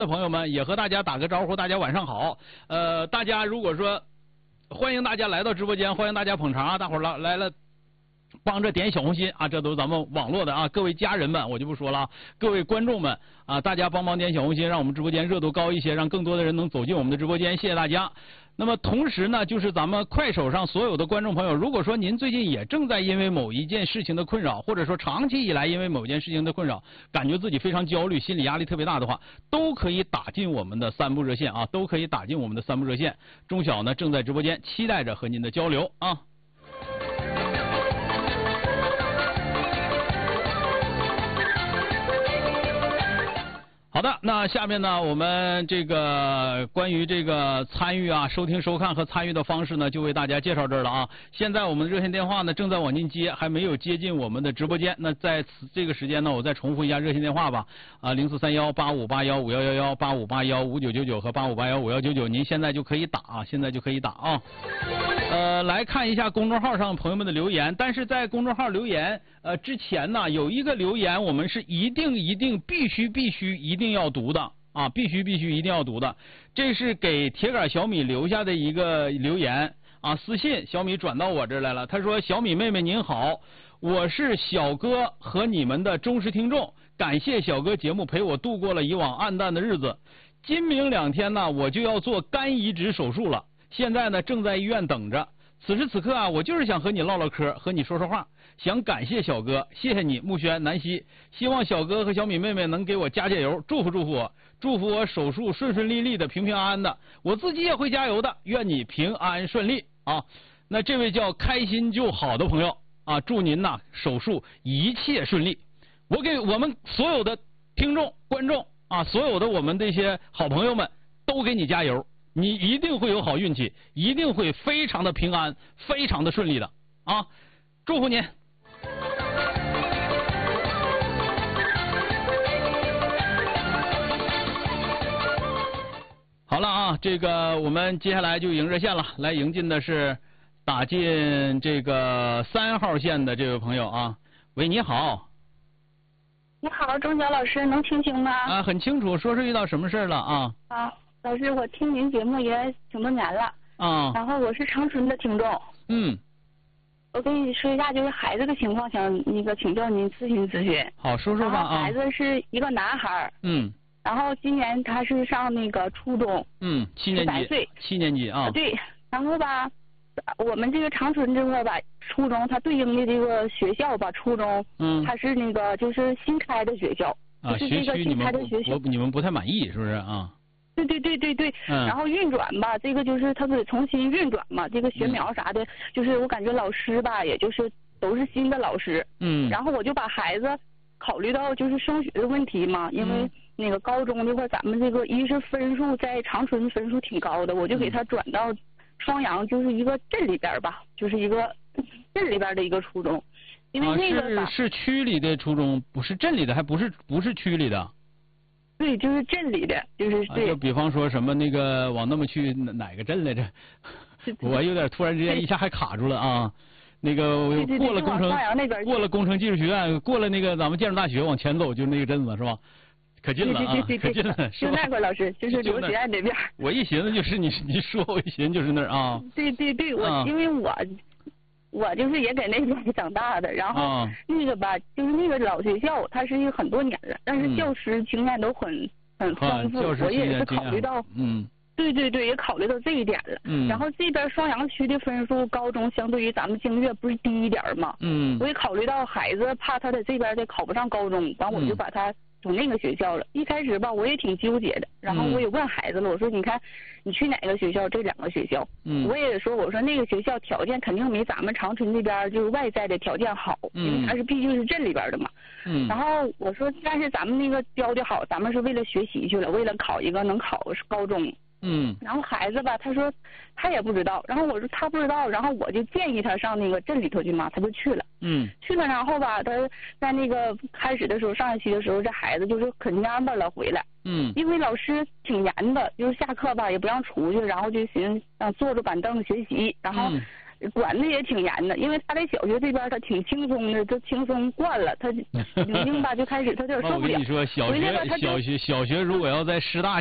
的朋友们也和大家打个招呼，大家晚上好。大家如果说欢迎大家来到直播间，欢迎大家捧场啊，大伙儿来了。帮着点小红心啊，这都是咱们网络的啊，各位家人们我就不说了，各位观众们啊，大家帮忙点小红心，让我们直播间热度高一些，让更多的人能走进我们的直播间，谢谢大家。那么同时呢，就是咱们快手上所有的观众朋友，如果说您最近也正在因为某一件事情的困扰，或者说长期以来因为某件事情的困扰，感觉自己非常焦虑，心理压力特别大的话，都可以打进我们的3部热线啊，都可以打进我们的3部热线。钟晓呢正在直播间，期待着和您的交流啊。好的，那下面呢，我们这个关于这个参与啊、收听、收看和参与的方式呢，就为大家介绍这儿了啊。现在我们的热线电话呢正在往进接，还没有接进我们的直播间。那在这个时间呢，我再重复一下热线电话吧啊，04318581511185815999和85815199，您现在就可以打啊，现在就可以打啊。来看一下公众号上朋友们的留言，但是在公众号留言之前呢，有一个留言我们是一定必须一定要读的啊，必须一定要读的。这是给铁杆小米留下的一个留言啊，私信小米转到我这儿来了。他说：“小米妹妹您好，我是小哥和你们的忠实听众，感谢小哥节目陪我度过了以往暗淡的日子。今明2天呢，我就要做肝移植手术了。”现在呢，正在医院等着。此时此刻啊，我就是想和你唠唠嗑，和你说说话，想感谢小哥，谢谢你，木轩、南希。希望小哥和小米妹妹能给我加油，祝福我，祝福我手术顺利的，平安安的。我自己也会加油的，愿你平安顺利啊。那这位叫开心就好的朋友啊，祝您呐手术一切顺利。我给我们所有的听众、观众啊，所有的我们这些好朋友们都给你加油。你一定会有好运气，一定会非常的平安，非常的顺利的啊！祝福您。好了啊，这个我们接下来就迎热线了，来迎进的是打进这个3号线的这位朋友啊。喂，你好。 你好，钟晓老师，能听清吗？ 啊，很清楚，说是遇到什么事了啊？ 啊。老师，我听您节目也挺多年了啊， 然后我是长春的听众。我跟你说一下，就是孩子的情况，想请教您咨询咨询。 好，说说吧啊。 孩子是一个男孩。然后今年他是上那个初中。 7年级。 18岁。 7年级啊。 对，然后吧，我们这个长春这块吧，初中它对应的这个学校吧，初中，它是那个就是新开的学校。 啊， 学区你们不太满意是不是啊？ 对，然后运转吧，这个就是他得重新运转嘛，这个学苗啥的，就是我感觉老师吧，也就是都是新的老师。然后我就把孩子考虑到就是升学的问题嘛，因为那个高中这块咱们这个一是分数在长春分数挺高的，我就给他转到双阳，就是一个镇里边吧，就是一个镇里边的一个初中，因为那个是区里的初中，不是镇里的，还不是区里的。 对，就是镇里的，就是对。 就比方说什么那个往那么去哪个镇来着？我有点突然之间一下还卡住了啊。那个过了工程技术学院，过了那个咱们建筑大学往前走，就那个镇子是吧？可近了啊，可近了，是吧？ 就那块老师，就是刘学院那边。 我一寻思就是你说，我一寻思就是那儿啊。 对，因为我就是也在那边长大的，然后那个吧，就是那个老学校，它是很多年了，但是教师经验都很丰富，我也是考虑到，对，也考虑到这一点了。然后这边双阳区的分数，高中相对于咱们京粤不是低一点嘛，我也考虑到孩子怕他在这边再考不上高中，完我就把他从那个学校了。一开始吧，我也挺纠结的，然后我也问孩子了，我说你看你去哪个学校？这2个学校，我也说我说那个学校条件肯定没咱们长春这边就是外在的条件好，因为它是毕竟是镇里边的嘛。然后我说但是咱们那个标的好，咱们是为了学习去了，为了考一个能考高中。然后孩子吧，他说他也不知道，然后我说他不知道，然后我就建议他上那个镇里头去嘛，他就去了。去了，然后吧，他在那个开始的时候，上学期的时候，这孩子就是可蔫巴了回来。因为老师挺严的，就是下课吧也不让出去，然后就寻思坐着板凳学习，然后管的也挺严的，因为他在小学这边他挺轻松的，都轻松惯了，他已经吧就开始他有点受不了。 我跟你说，小学如果要在师大